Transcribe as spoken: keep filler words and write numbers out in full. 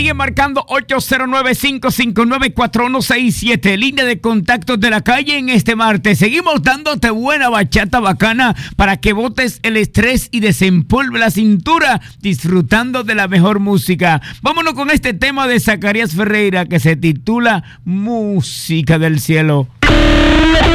Sigue marcando ocho cero nueve, cinco cinco nueve, cuatro uno seis siete, línea de contactos de la calle en este martes. Seguimos dándote buena bachata bacana para que botes el estrés y desempolve la cintura disfrutando de la mejor música. Vámonos con este tema de Zacarías Ferreira que se titula Música del Cielo.